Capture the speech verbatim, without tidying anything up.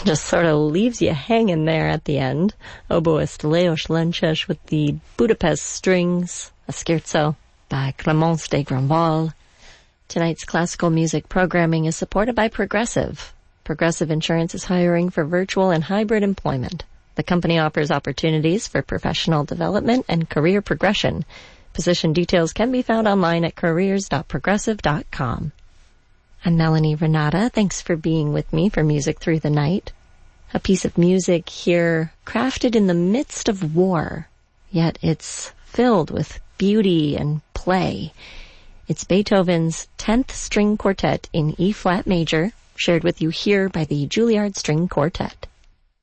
just sort of leaves you hanging there at the end. Oboist Leos Lenches with the Budapest Strings, a scherzo by Clémence de Grandval. Tonight's classical music programming is supported by Progressive. Progressive Insurance is hiring for virtual and hybrid employment. The company offers opportunities for professional development and career progression. Position details can be found online at careers dot progressive dot com. I'm Melanie Renata. Thanks for being with me for Music Through the Night. A piece of music here crafted in the midst of war, yet it's filled with beauty and play. It's Beethoven's tenth String Quartet in E-flat major, shared with you here by the Juilliard String Quartet.